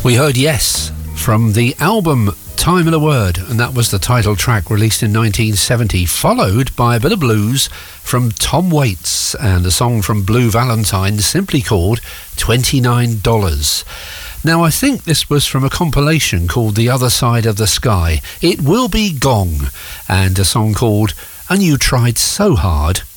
We heard Yes from the album Time of the Word, and that was the title track released in 1970, followed by a bit of blues from Tom Waits and a song from Blue Valentine simply called $29. Now, I think this was from a compilation called The Other Side of the Sky. It Will Be Gong, and a song called And You Tried So Hard